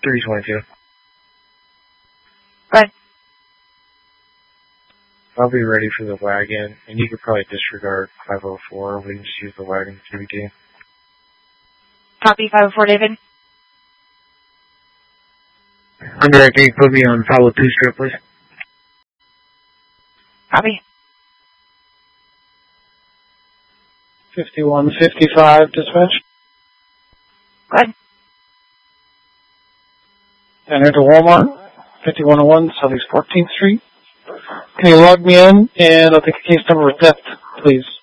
322. Go ahead. I'll be ready for the wagon, and you could probably disregard 504. We can just use the wagon QBT. Copy, 504, David. Under, can you put me on 502 strip, please? Copy. 5155, dispatch. Go ahead. Enter to Walmart, 5101 Southeast 14th Street. Can you log me in, and I'll take a case number of theft, please.